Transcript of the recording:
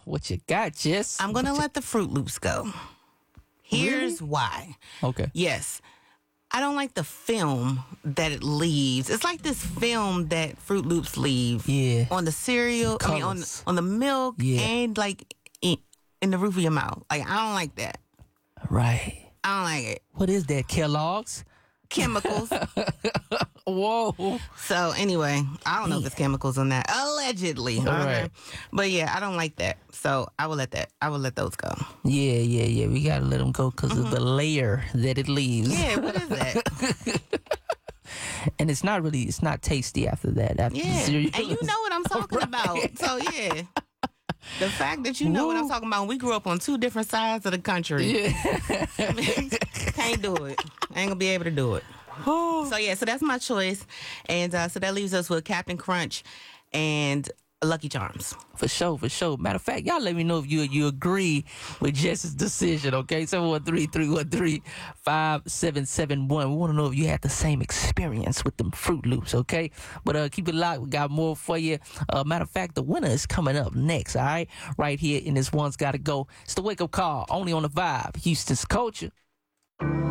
What you got, Jess? I'm going to let the Fruit Loops go. Here's why. Okay. Yes. I don't like the film that it leaves. It's like this film that Fruit Loops leave on the cereal, on the milk, and like in the roof of your mouth. Like, I don't like that. Right. I don't like it. What is that, Kellogg's? Chemicals. Whoa. So anyway, I don't know if it's chemicals on that. Allegedly. Right. But yeah, I don't like that. So I will let those go. Yeah. We gotta let them go because of the layer that it leaves. Yeah, what is that? And it's not tasty after that. After the cereal. And you know what I'm talking about. So yeah. The fact that you know what I'm talking about, we grew up on two different sides of the country. Yeah. Can't do it. I ain't gonna be able to do it. So yeah, so that's my choice. And so that leaves us with Captain Crunch and Lucky Charms. For sure. Matter of fact, y'all let me know if you agree with Jess's decision, okay? 713-313-5771. We want to know if you had the same experience with them Fruit Loops, okay? But keep it locked. We got more for you. Matter of fact, the winner is coming up next, all right? Right here in this One's Gotta Go. It's the Wake Up Call, only on The Vibe, Houston's culture.